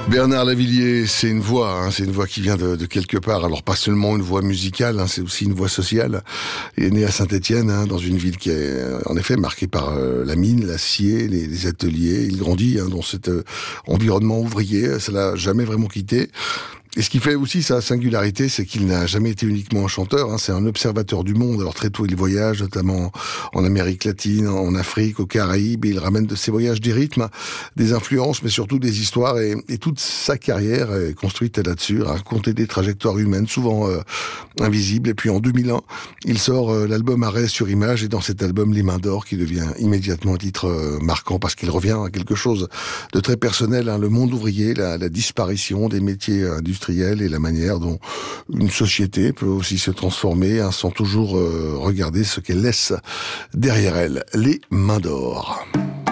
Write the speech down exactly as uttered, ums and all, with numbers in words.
Bernard Lavilliers, c'est une voix, hein, c'est une voix qui vient de, de quelque part. Alors pas seulement une voix musicale, hein, c'est aussi une voix sociale. Il est né à Saint-Étienne, hein, dans une ville qui est en effet marquée par euh, la mine, l'acier, les, les ateliers. Il grandit hein, dans cet euh, environnement ouvrier, ça l'a jamais vraiment quitté. Et ce qui fait aussi sa singularité, c'est qu'il n'a jamais été uniquement un chanteur, hein, c'est un observateur du monde. Alors très tôt, il voyage, notamment en Amérique latine, en Afrique, aux Caraïbes, et il ramène de ses voyages des rythmes, des influences, mais surtout des histoires, et, et toute sa carrière est construite là-dessus, à raconter des trajectoires humaines, souvent euh, invisibles. Et puis en deux mille un, il sort euh, l'album Arrêt sur Image, et dans cet album, Les Mains d'Or, qui devient immédiatement un titre euh, marquant, parce qu'il revient à quelque chose de très personnel, hein, le monde ouvrier, la, la disparition des métiers industriels, et la manière dont une société peut aussi se transformer hein, sans toujours euh, regarder ce qu'elle laisse derrière elle. Les Mains d'Or.